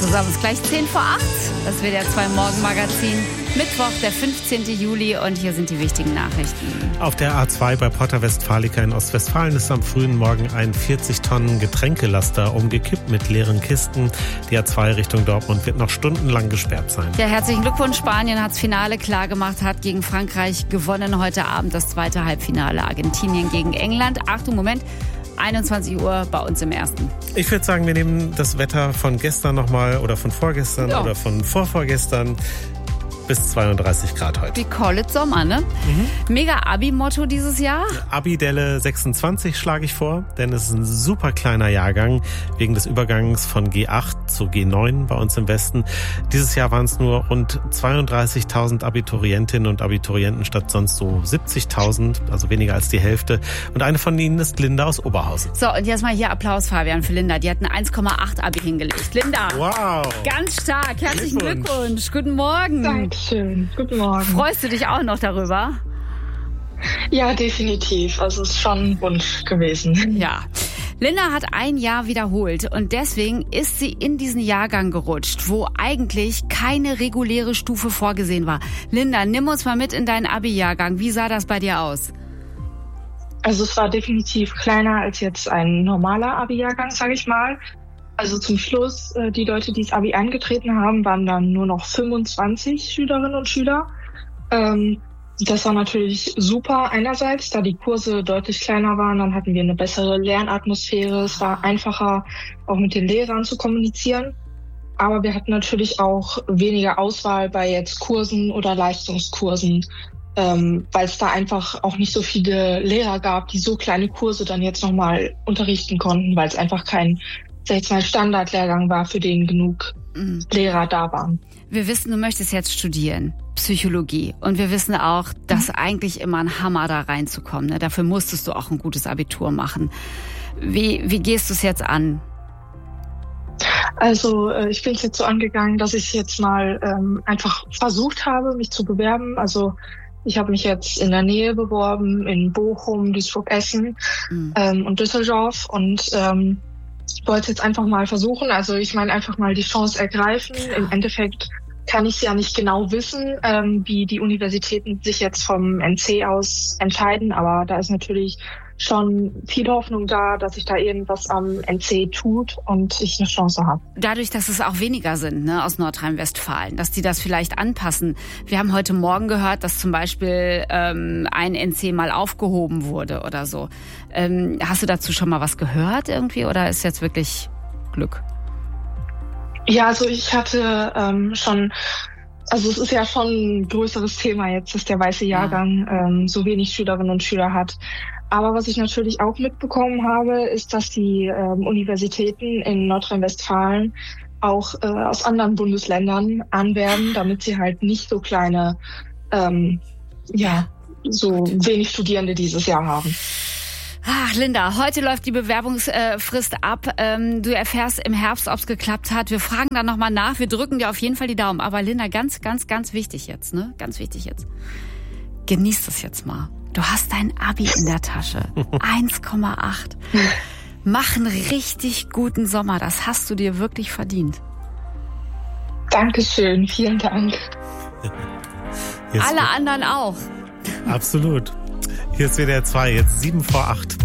zusammen. Es ist gleich 10 vor 8. Das wird der 2 Morgen-Magazin. Mittwoch, der 15. Juli und hier sind die wichtigen Nachrichten. Auf der A2 bei Porta Westfalica in Ostwestfalen ist am frühen Morgen ein 40 Tonnen Getränkelaster umgekippt mit leeren Kisten. Die A2 Richtung Dortmund wird noch stundenlang gesperrt sein. Ja, herzlichen Glückwunsch. Spanien hat das Finale klargemacht, hat gegen Frankreich gewonnen. Heute Abend das zweite Halbfinale. Argentinien gegen England. Achtung, Moment. 21 Uhr bei uns im Ersten. Ich würde sagen, wir nehmen das Wetter von gestern nochmal oder von vorgestern oder von vorvorgestern. Bis 32 Grad heute. We call it Sommer, ne? Mega Abi-Motto dieses Jahr. Abi-Delle 26 schlage ich vor, denn es ist ein super kleiner Jahrgang wegen des Übergangs von G8 zu G9 bei uns im Westen. Dieses Jahr waren es nur rund 32.000 Abiturientinnen und Abiturienten statt sonst so 70.000, also weniger als die Hälfte. Und eine von ihnen ist Linda aus Oberhausen. So, und jetzt mal hier Applaus, Fabian, für Linda. Die hat eine 1,8 Abi hingelegt. Linda, wow, ganz stark. Herzlichen Glückwunsch. Guten Morgen. Dankeschön. Guten Morgen. Freust du dich auch noch darüber? Ja, definitiv. Also es ist schon ein Wunsch gewesen. Ja. Linda hat ein Jahr wiederholt und deswegen ist sie in diesen Jahrgang gerutscht, wo eigentlich keine reguläre Stufe vorgesehen war. Linda, nimm uns mal mit in deinen Abi-Jahrgang. Wie sah das bei dir aus? Also es war definitiv kleiner als jetzt ein normaler Abi-Jahrgang, sage ich mal. Also zum Schluss, die Leute, die das Abi angetreten haben, waren dann nur noch 25 Schülerinnen und Schüler. Das war natürlich super einerseits, da die Kurse deutlich kleiner waren. Dann hatten wir eine bessere Lernatmosphäre. Es war einfacher, auch mit den Lehrern zu kommunizieren. Aber wir hatten natürlich auch weniger Auswahl bei jetzt Kursen oder Leistungskursen, weil es da einfach auch nicht so viele Lehrer gab, die so kleine Kurse dann jetzt nochmal unterrichten konnten, weil es einfach kein, sag ich jetzt mal, Standardlehrgang war, für den genug Lehrer da waren. Wir wissen, du möchtest jetzt studieren, Psychologie. Und wir wissen auch, dass eigentlich immer ein Hammer da reinzukommen. Ne? Dafür musstest du auch ein gutes Abitur machen. Wie gehst du es jetzt an? Also ich bin es jetzt so angegangen, dass ich jetzt mal einfach versucht habe, mich zu bewerben. Also ich habe mich jetzt in der Nähe beworben, in Bochum, Duisburg-Essen und Düsseldorf. Und ich wollte jetzt einfach mal versuchen. Also ich meine, einfach mal die Chance ergreifen. Im Endeffekt kann ich ja nicht genau wissen, wie die Universitäten sich jetzt vom NC aus entscheiden. Aber da ist natürlich schon viel Hoffnung da, dass sich da irgendwas am NC tut und ich eine Chance habe. Dadurch, dass es auch weniger sind, ne, aus Nordrhein-Westfalen, dass die das vielleicht anpassen. Wir haben heute Morgen gehört, dass zum Beispiel ein NC mal aufgehoben wurde oder so. Hast du dazu schon mal was gehört irgendwie oder ist jetzt wirklich Glück? Ja, also ich hatte schon, also es ist ja schon ein größeres Thema jetzt, dass der weiße Jahrgang so wenig Schülerinnen und Schüler hat. Aber was ich natürlich auch mitbekommen habe, ist, dass die Universitäten in Nordrhein-Westfalen auch aus anderen Bundesländern anwerben, damit sie halt nicht so kleine, so wenig Studierende dieses Jahr haben. Ach, Linda, heute läuft die Bewerbungsfrist ab. Du erfährst im Herbst, ob es geklappt hat. Wir fragen dann nochmal nach. Wir drücken dir auf jeden Fall die Daumen. Aber Linda, ganz, ganz, ganz wichtig jetzt, ne? Ganz wichtig jetzt. Genieß das jetzt mal. Du hast dein Abi in der Tasche. 1,8. Mach einen richtig guten Sommer. Das hast du dir wirklich verdient. Dankeschön. Vielen Dank. Alle anderen auch. Absolut. Hier ist WDR 2, jetzt 7 vor 8.